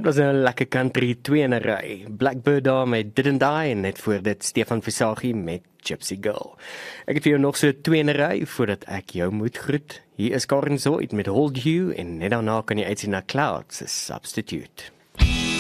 Dit was 'n lekker country 2 in 'n ry. Blackbird daar met Didn't Die en net voor dit Stefan Visagie met Gypsy Girl. Ek het vir jou nog so 2 in 'n ry voordat ek jou moet groet. Hier is Karen Zoid met Hold You en net daarna kan jy uitsien na Clouds, 'n Substitute.